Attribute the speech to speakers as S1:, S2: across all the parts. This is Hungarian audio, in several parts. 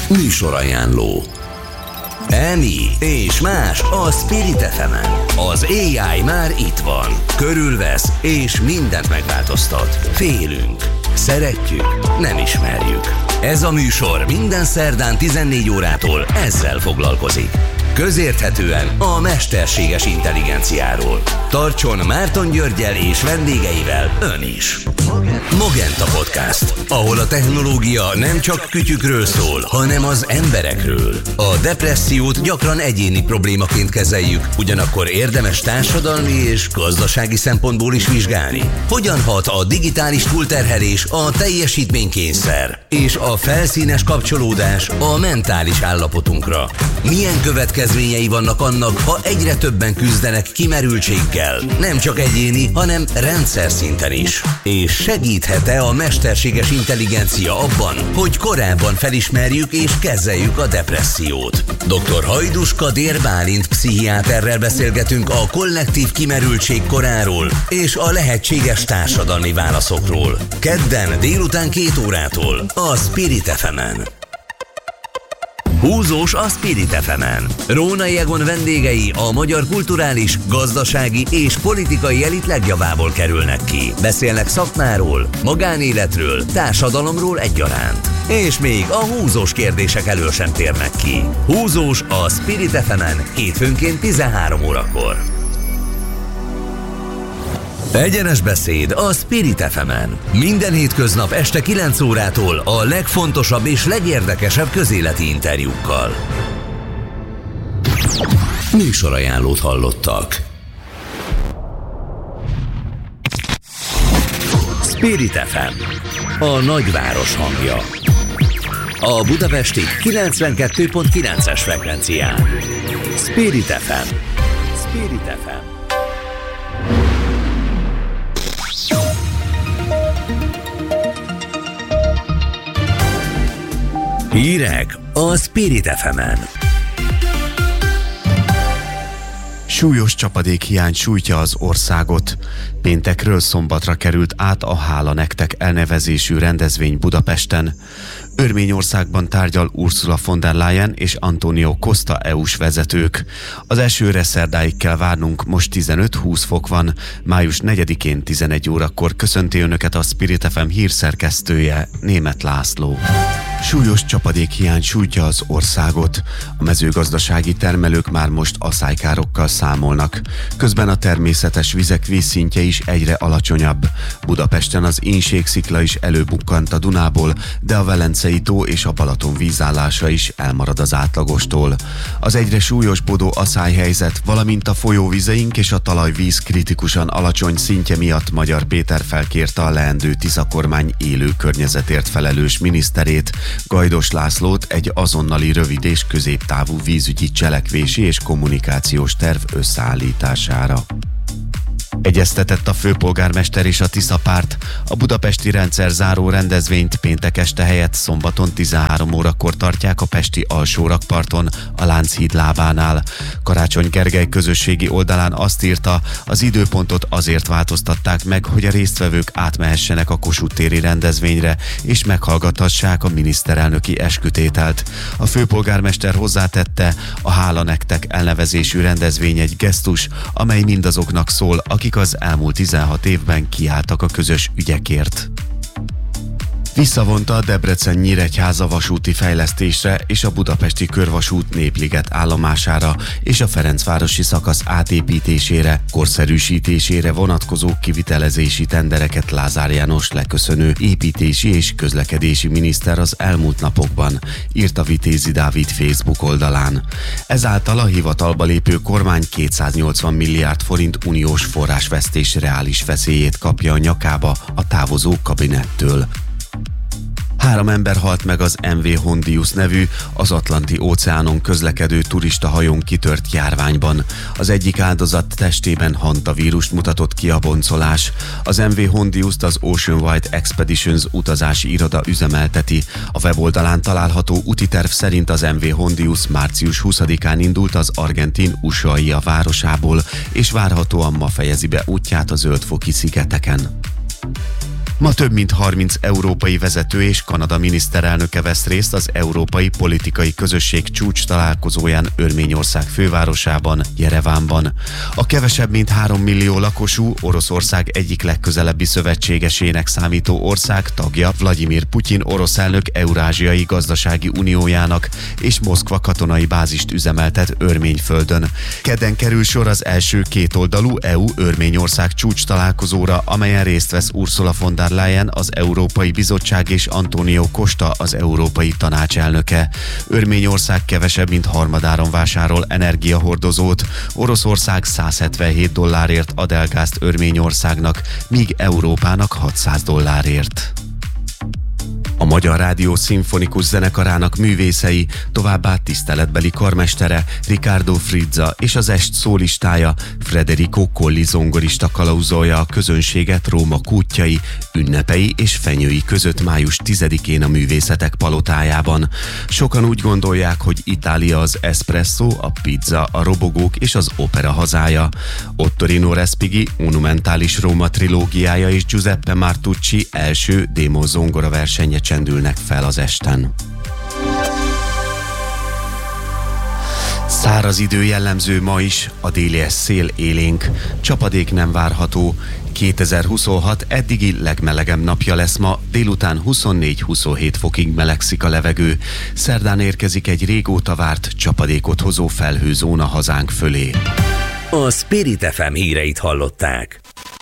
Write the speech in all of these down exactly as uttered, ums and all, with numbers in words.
S1: Műsorajánló. Emi és más a Spirit ef emen. Az á i már itt van. Körülvesz és mindent megváltoztat. Félünk. Szeretjük. Nem ismerjük. Ez a műsor minden szerdán tizennégy órától ezzel foglalkozik. Közérthetően a mesterséges intelligenciáról. Tartson Márton Györggyel és vendégeivel ön is. Mogenta Podcast, ahol a technológia nem csak kütyükről szól, hanem az emberekről. A depressziót gyakran egyéni problémaként kezeljük, ugyanakkor érdemes társadalmi és gazdasági szempontból is vizsgálni. Hogyan hat a digitális túlterhelés, a teljesítménykényszer és a felszínes kapcsolódás a mentális állapotunkra? Milyen következményei vannak annak, ha egyre többen küzdenek kimerültséggel, nem csak egyéni, hanem rendszer szinten is? És segíthet-e a mesterséges intelligencia abban, hogy korábban felismerjük és kezeljük a depressziót? doktor Hajdus Kadér Bálint pszichiáterrel beszélgetünk a kollektív kimerültség koráról és a lehetséges társadalmi válaszokról. Kedden délután két órától a Spirit ef emen. Húzós a Spirit ef emen. Rónai Egon vendégei a magyar kulturális, gazdasági és politikai elit legjavából kerülnek ki. Beszélnek szakmáról, magánéletről, társadalomról egyaránt. És még a húzós kérdések elől sem térnek ki. Húzós a Spirit ef emen hétfőnként tizenhárom órakor. Egyenes beszéd a Spirit ef emen. Minden hétköznap este kilenc órától a legfontosabb és legérdekesebb közéleti interjúkkal. Műsorajánlót hallottak. Spirit ef em, a nagyváros hangja. A budapesti kilencvenkettő pont kilences frekvencián. Spirit ef em. Spirit ef em. Hírek a Spirit ef emen.
S2: Súlyos csapadékhiány sújtja az országot. Péntekről szombatra került át a Hála nektek elnevezésű rendezvény Budapesten. Örményországban tárgyal Ursula von der Leyen és Antonio Costa é u-s vezetők. Az esőre szerdáig kell várnunk, most tizenöt-húsz fok van. május negyedikén tizenegy órakor köszönti önöket a Spirit ef em hírszerkesztője, Németh László. Súlyos csapadékhiány sújtja az országot. A mezőgazdasági termelők már most aszálykárokkal számolnak. Közben a természetes vizek vízszintje is egyre alacsonyabb. Budapesten az Ínségszikla is előbukkant a Dunából, de a Velencei tó és a Balaton vízállása is elmarad az átlagostól. Az egyre súlyosbodó aszályhelyzet, valamint a folyóvizeink és a talajvíz kritikusan alacsony szintje miatt Magyar Péter felkérte a leendő Tisza kormány élő környezetért felelős miniszterét, Gajdos Lászlót egy azonnali rövid és középtávú vízügyi cselekvési és kommunikációs terv összeállítására. Egyeztetett a főpolgármester és a Tisza párt. A budapesti rendszerzáró rendezvényt péntek este helyett szombaton tizenhárom órakor tartják a pesti Alsórakparton, a Lánchíd lábánál. Karácsony Gergely közösségi oldalán azt írta, az időpontot azért változtatták meg, hogy a résztvevők átmehessenek a Kossuth téri rendezvényre, és meghallgathassák a miniszterelnöki eskütételt. A főpolgármester hozzátette, a Hála nektek elnevezésű rendezvény egy gesztus, amely mindazoknak szól, akik az elmúlt tizenhat évben kiálltak a közös ügyekért. Visszavonta a Debrecen-Nyíregyháza vasúti fejlesztésre és a budapesti körvasút Népliget állomására és a Ferencvárosi szakasz átépítésére, korszerűsítésére vonatkozó kivitelezési tendereket Lázár János leköszönő építési és közlekedési miniszter az elmúlt napokban, írta Vitézi Dávid Facebook oldalán. Ezáltal a hivatalba lépő kormány kétszáznyolcvan milliárd forint uniós forrásvesztés reális veszélyét kapja a nyakába a távozó kabinettől. Három ember halt meg az em vé Hondius nevű, az Atlanti-óceánon közlekedő turistahajón kitört járványban. Az egyik áldozat testében hantavírust mutatott ki a boncolás. Az em vé Hondiust az Ocean Wide Expeditions utazási iroda üzemelteti. A weboldalán található útiterv szerint az em vé Hondius március huszadikán indult az argentin Ushuaia városából, és várhatóan ma fejezi be útját a Zöld-foki szigeteken. Ma több mint harminc európai vezető és Kanada miniszterelnöke vesz részt az Európai Politikai Közösség csúcs találkozóján Örményország fővárosában, Jerevánban. A kevesebb mint három millió lakosú Oroszország egyik legközelebbi szövetségesének számító ország tagja Vladimir Putyin orosz elnök Eurázsiai Gazdasági Uniójának és Moszkva katonai bázist üzemeltet Örményföldön. Kedden kerül sor az első kétoldalú é u-Örményország csúcs találkozóra, amelyen részt vesz Ursula von der Leyen, az Európai Bizottság és Antonio Costa, az Európai Tanács elnöke. Örményország kevesebb mint harmadáron vásárol energiahordozót, Oroszország száz hetvenhét dollárért ad el gázt Örményországnak, míg Európának hatszáz dollárért. A Magyar Rádió Szimfonikus Zenekarának művészei, továbbá tiszteletbeli karmestere Riccardo Frizza és az est szólistája Federico Colli zongorista kalauzolja a közönséget Róma kútjai, ünnepei és fenyői között május tizedikén a Művészetek Palotájában. Sokan úgy gondolják, hogy Itália az espresso, a pizza, a robogók és az opera hazája. Ottorino Respighi monumentális Róma trilógiája és Giuseppe Martucci első démo zongora versenye csendülnek fel az esten. Száraz idő jellemző ma is, a déli szél élénk, csapadék nem várható. kétezer-huszonhat eddigi legmelegebb napja lesz ma, délután huszonnégy-huszonhét fokig melegszik a levegő. Szerdán érkezik egy régóta várt csapadékot hozó felhőzóna hazánk fölé.
S1: A Spirit ef em híreit hallották.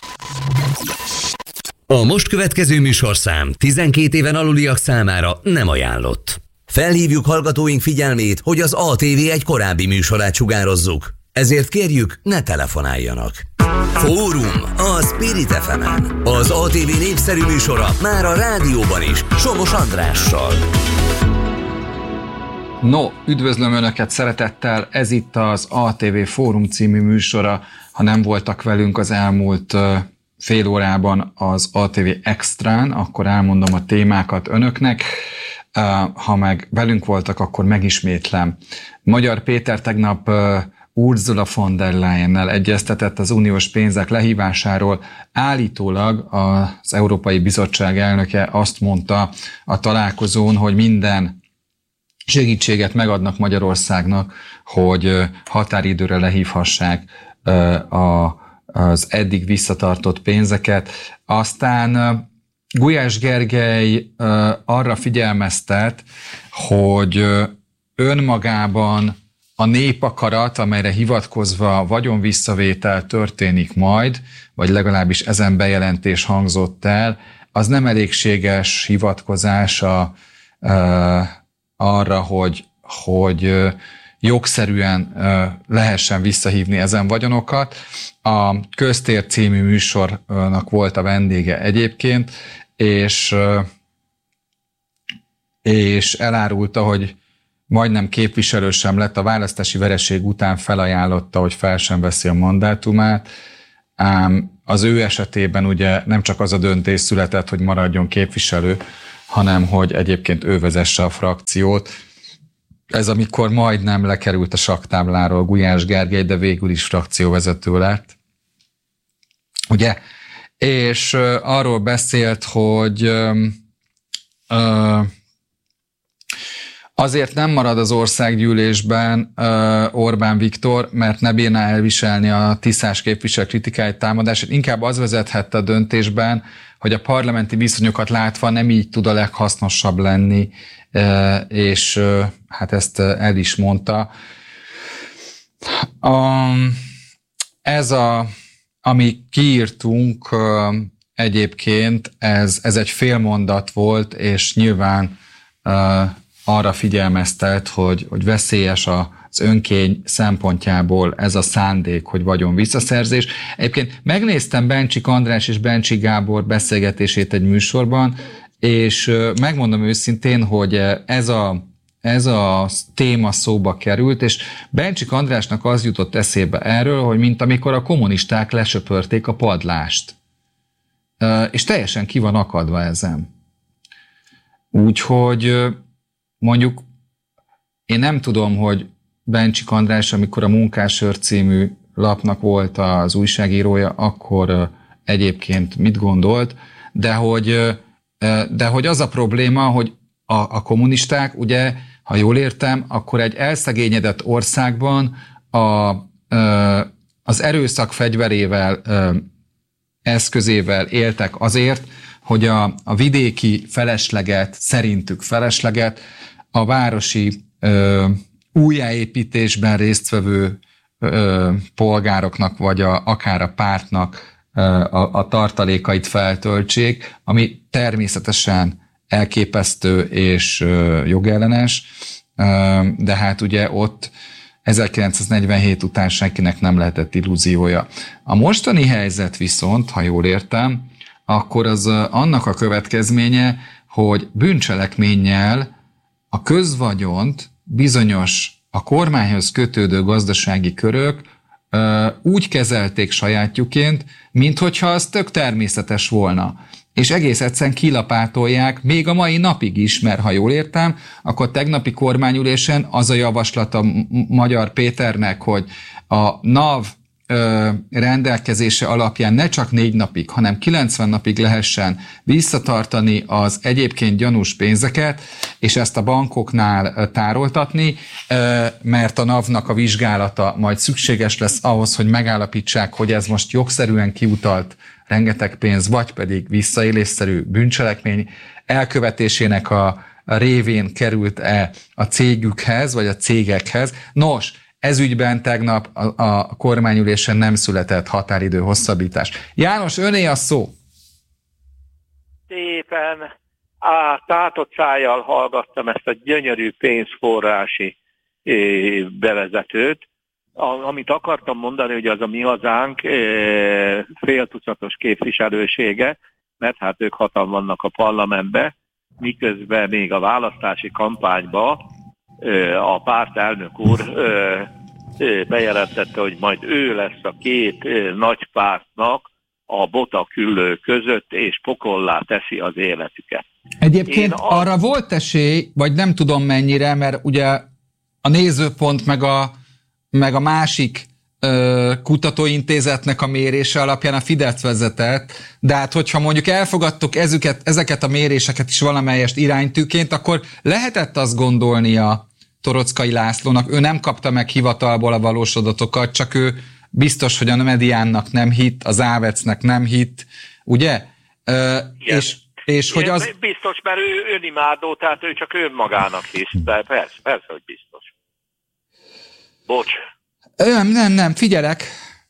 S1: A most következő műsorszám tizenkét éven aluliak számára nem ajánlott. Felhívjuk hallgatóink figyelmét, hogy az á té vé egy korábbi műsorát sugározzuk. Ezért kérjük, ne telefonáljanak. Fórum a Spirit ef emen. Az á té vé népszerű műsora már a rádióban is, Somos Andrással.
S3: No, üdvözlöm Önöket szeretettel, ez itt az á té vé Fórum című műsora. Ha nem voltak velünk az elmúlt uh, fél órában az á té vé Extrán, akkor elmondom a témákat Önöknek. Uh, ha meg velünk voltak, akkor megismétlem. Magyar Péter tegnap uh, Ursula von der Leyennel egyeztetett az uniós pénzek lehívásáról. Állítólag az Európai Bizottság elnöke azt mondta a találkozón, hogy minden segítséget megadnak Magyarországnak, hogy határidőre lehívhassák a, az eddig visszatartott pénzeket. Aztán Gulyás Gergely arra figyelmeztet, hogy önmagában a népakarat, amelyre hivatkozva vagyonvisszavétel történik majd, vagy legalábbis ezen bejelentés hangzott el, az nem elégséges hivatkozás a, arra, hogy, hogy jogszerűen lehessen visszahívni ezen vagyonokat. A Köztér című műsornak volt a vendége egyébként, és, és elárulta, hogy majdnem képviselő sem lett, a választási vereség után felajánlotta, hogy fel sem veszi a mandátumát, ám az ő esetében ugye nem csak az a döntés született, hogy maradjon képviselő, hanem hogy egyébként ő vezesse a frakciót. Ez amikor majdnem lekerült a sakktábláról Gulyás Gergely, de végül is frakcióvezető lett. Ugye? És uh, arról beszélt, hogy uh, uh, azért nem marad az országgyűlésben uh, Orbán Viktor, mert ne bírná elviselni a tisztás képviselő kritikáit, támadását. Inkább az vezethette a döntésben, hogy a parlamenti viszonyokat látva nem így tud a leghasznosabb lenni, uh, és uh, hát ezt uh, el is mondta. Um, ez a, ami kiírtunk uh, egyébként, ez, ez egy félmondat volt, és nyilván uh, arra figyelmeztet, hogy, hogy veszélyes az önkény szempontjából ez a szándék, hogy vagyon visszaszerzés. Egyébként megnéztem Bencsik András és Bencsik Gábor beszélgetését egy műsorban, és megmondom őszintén, hogy ez a, ez a téma szóba került, és Bencsik Andrásnak az jutott eszébe erről, hogy mint amikor a kommunisták lesöpörték a padlást. És teljesen ki van akadva ezen. Úgyhogy mondjuk én nem tudom, hogy Bencsik András, amikor a Munkásőr című lapnak volt az újságírója, akkor egyébként mit gondolt, de hogy, de hogy az a probléma, hogy a, a kommunisták, ugye, ha jól értem, akkor egy elszegényedett országban a, az erőszak fegyverével, eszközével éltek azért, hogy a, a vidéki felesleget, szerintük felesleget a városi ö, újjáépítésben résztvevő ö, polgároknak, vagy a, akár a pártnak ö, a, a tartalékait feltöltsék, ami természetesen elképesztő és ö, jogellenes, ö, de hát ugye ott ezerkilencszáznegyvenhét után senkinek nem lehetett illúziója. A mostani helyzet viszont, ha jól értem, akkor az annak a következménye, hogy bűncselekménnyel a közvagyont bizonyos a kormányhoz kötődő gazdasági körök ö, úgy kezelték sajátjuként, minthogyha az tök természetes volna. És egész egyszerűen kilapátolják még a mai napig is, mert ha jól értem, akkor tegnapi kormányülésen az a javaslat a Magyar Péternek, hogy a NAV ö, rendelkezése alapján ne csak négy napig, hanem kilencven napig lehessen visszatartani az egyébként gyanús pénzeket, és ezt a bankoknál tároltatni, ö, mert a NAV-nak a vizsgálata majd szükséges lesz ahhoz, hogy megállapítsák, hogy ez most jogszerűen kiutalt rengeteg pénz, vagy pedig visszaélésszerű bűncselekmény elkövetésének a révén került-e a cégükhez, vagy a cégekhez. Nos, ez ügyben tegnap a, a kormányülésen nem született határidő hosszabbítás. János, öné a szó.
S4: Szépen á, tátott szájjal hallgattam ezt a gyönyörű pénzforrási bevezetőt. A, amit akartam mondani, hogy az a Mi Hazánk e, féltucatos képviselősége, mert hát ők hatan vannak a parlamentben, miközben még a választási kampányban e, a pártelnök úr e, e, bejelentette, hogy majd ő lesz a két e, nagy pártnak a botaküllő között, és pokollá teszi az életüket.
S3: Egyébként Én arra a... volt esély, vagy nem tudom mennyire, mert ugye a Nézőpont meg a meg a másik ö, kutatóintézetnek a mérése alapján a Fidesz vezetett, de hát hogyha mondjuk elfogadtuk ezüket, ezeket a méréseket is valamelyest iránytűként, akkor lehetett azt gondolnia Toroczkai Lászlónak, ő nem kapta meg hivatalból a valós adatokat, csak ő biztos, hogy a Mediánnak nem hitt, az Ávecnek nem hitt, ugye? Ö, és és hogy az...
S4: Biztos, mert ő önimádó, tehát ő csak önmagának hisz, de persze, persze, hogy biztos. Bocs.
S3: Nem, nem, nem, figyelek.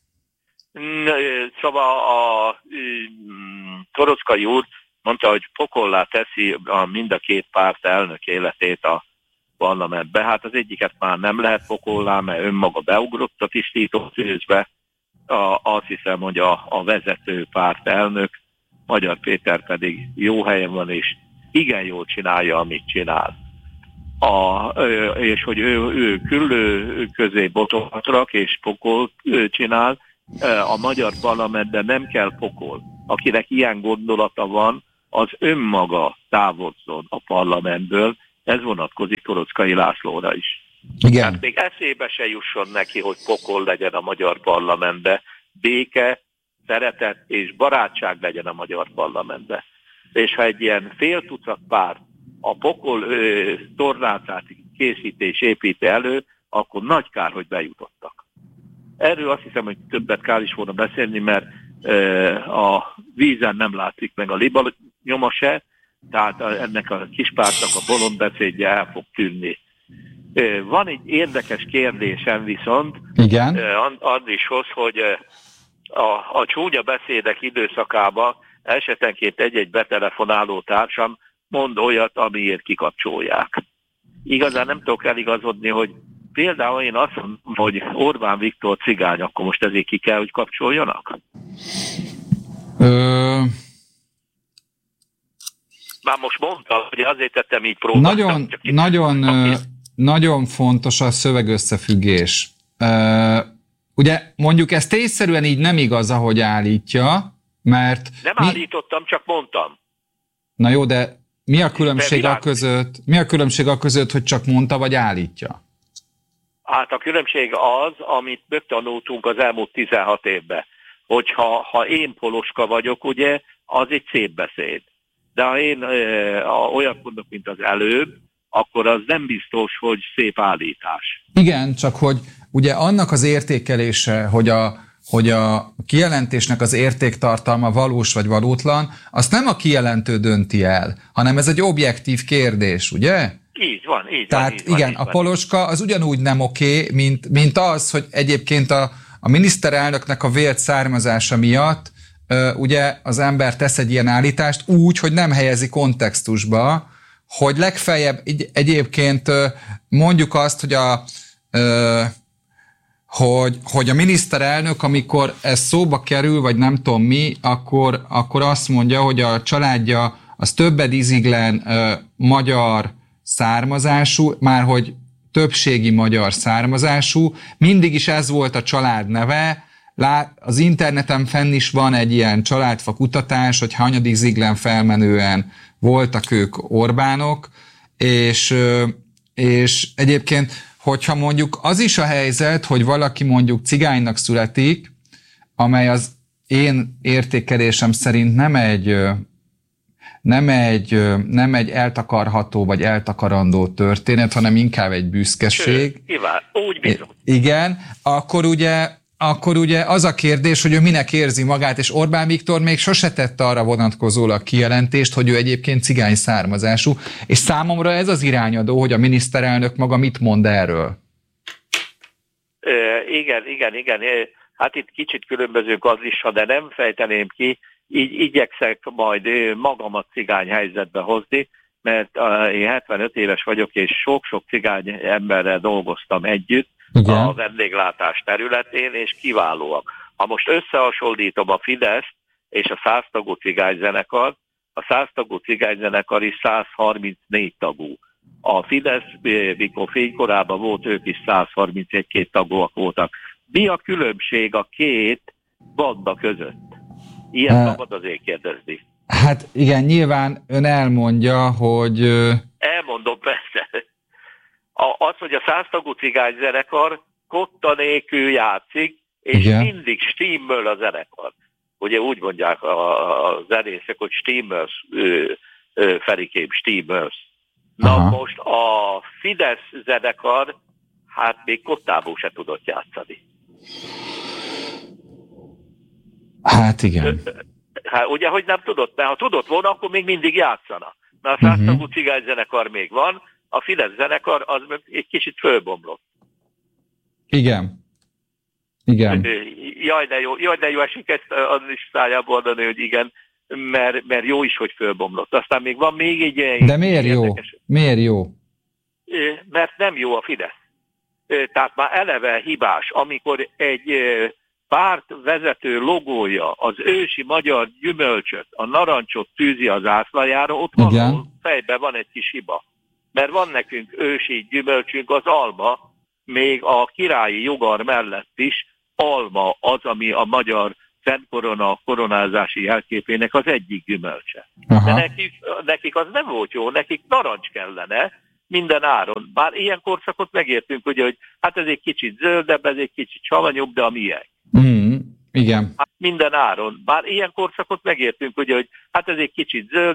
S4: Szóval a, a Toroczkai úr mondta, hogy pokollá teszi a, mind a két párt elnök életét a parlamentbe. Hát az egyiket már nem lehet pokollá, mert önmaga beugrott a tisztító tűzbe. A, azt hiszem, hogy a, a vezető párt elnök, Magyar Péter pedig jó helyen van, és igen jól csinálja, amit csinál. A, és hogy ő, ő küllő közé botokat rak és pokol csinál, a magyar parlamentben nem kell pokol. Akinek ilyen gondolata van, az önmaga távozzon a parlamentből, ez vonatkozik Toroczkai Lászlóra is.
S3: Igen.
S4: Hát még eszébe se jusson neki, hogy pokol legyen a magyar parlamentben, béke, szeretet és barátság legyen a magyar parlamentben. És ha egy ilyen fél tucat párt a pokol ö, tornácát készítés építi elő, akkor nagy kár, hogy bejutottak. Erről azt hiszem, hogy többet kár is volna beszélni, mert ö, a vízen nem látszik meg a liba nyoma se, tehát a, ennek a kispártnak a bolond beszédje el fog tűnni. Ö, van egy érdekes kérdésem viszont,
S3: igen.
S4: Andrishoz, hogy a, a csúnya beszédek időszakában esetenként egy-egy betelefonáló társam mond olyat, amiért kikapcsolják. Igazán nem tudok eligazodni, hogy például én azt mondom, hogy Orbán Viktor cigány, akkor most ezért ki kell, hogy kapcsoljanak? Ö... Már most mondtam, hogy azért tettem így próbáltam.
S3: Nagyon, nagyon, ö, nagyon fontos a szövegösszefüggés. Ö, ugye mondjuk ez tényszerűen így nem igaz, ahogy állítja, mert...
S4: Nem
S3: mi...
S4: állítottam, csak mondtam.
S3: Na jó, de mi a különbség a között, mi a különbség a között, hogy csak mondta, vagy állítja?
S4: Hát a különbség az, amit megtanultunk az elmúlt tizenhat évben, hogyha ha én poloska vagyok, ugye, az egy szép beszéd. De ha én olyat mondok, mint az előbb, akkor az nem biztos, hogy szép állítás.
S3: Igen, csak hogy ugye annak az értékelése, hogy a, hogy a kijelentésnek az értéktartalma valós vagy valótlan, azt nem a kijelentő dönti el, hanem ez egy objektív kérdés, ugye?
S4: Így van, így
S3: Tehát
S4: van. Így
S3: igen,
S4: van, így
S3: a
S4: van.
S3: poloska az ugyanúgy nem oké, mint, mint az, hogy egyébként a, a miniszterelnöknek a vélt származása miatt ö, ugye az ember tesz egy ilyen állítást úgy, hogy nem helyezi kontextusba, hogy legfeljebb egy, egyébként ö, mondjuk azt, hogy a ö, hogy, hogy a miniszterelnök, amikor ez szóba kerül, vagy nem tudom mi, akkor, akkor azt mondja, hogy a családja az többed íziglen ö, magyar származású, már hogy többségi magyar származású, mindig is ez volt a család neve, az interneten fenn is van egy ilyen családfa kutatás, hogy hanyadik ziglen felmenően voltak ők Orbánok, és, és egyébként, hogyha mondjuk az is a helyzet, hogy valaki mondjuk cigánynak születik, amely az én értékelésem szerint nem egy nem egy, nem egy eltakarható vagy eltakarandó történet, hanem inkább egy büszkeség.
S4: Sőt, kivál, úgy bizony.
S3: Igen, akkor ugye, akkor ugye az a kérdés, hogy ő minek érzi magát, és Orbán Viktor még sose tette arra vonatkozólag kijelentést, hogy ő egyébként cigány származású, és számomra ez az irányadó, hogy a miniszterelnök maga mit mond erről.
S4: Ö, igen, igen, igen. Hát itt kicsit különbözők az is, de nem fejteném ki, így igyekszek majd magamat cigány helyzetbe hozni, mert én hetvenöt éves vagyok, és sok-sok cigány emberrel dolgoztam együtt. Igen. A vendéglátás területén, és kiválóak. Ha most összehasonlítom a Fidesz és a száztagú cigányzenekar, a száztagú cigányzenekar is száz harmincnégy tagú. A Fidesz, mikor fénykorában volt, ők is száz harmincegy tagúak voltak. Mi a különbség a két banda között? Ilyen uh, szabad azért kérdezni.
S3: Hát igen, nyilván ön elmondja, hogy...
S4: Elmondom, persze. A, az, hogy a száztagú cigányzenekar kotta nélkül játszik, és igen, mindig stimmel a zenekar. Ugye úgy mondják a, a zenészek, hogy stimmels, Ferikém, stimmels. Na aha, most a Fidesz zenekar, hát még kottából se tudott játszani.
S3: Hát igen.
S4: Hát ugye, hogy nem tudott, mert ha tudott volna, akkor még mindig játszana. Mert a száztagú uh-huh. cigányzenekar még van, a Fidesz zenekar az egy kicsit fölbomlott.
S3: Igen. Igen.
S4: Jaj, de jó, jaj, de jó esik ezt az is szájából adani, hogy igen, mert, mert jó is, hogy fölbomlott. Aztán még van még egy ilyen...
S3: De miért érdekes, jó? Miért jó?
S4: Mert nem jó a Fidesz. Tehát már eleve hibás, amikor egy párt vezető logója az ősi magyar gyümölcsöt, a narancsot tűzi az zászlajára, ott valahol fejben van egy kis hiba. Mert van nekünk ősi gyümölcsünk, az alma, még a királyi jogar mellett is alma az, ami a magyar Szent Korona koronázási jelképének az egyik gyümölcse. Aha. De nekik, nekik az nem volt jó, nekik narancs kellene minden áron. Bár ilyen korszakot megértünk, ugye, hogy hát ez egy kicsit zöldebb, ez egy kicsit savanyúbb, de a miénk.
S3: Mm, igen.
S4: Hát minden áron. Bár ilyen korszakot megértünk, ugye, hogy hát ez egy kicsit zöld,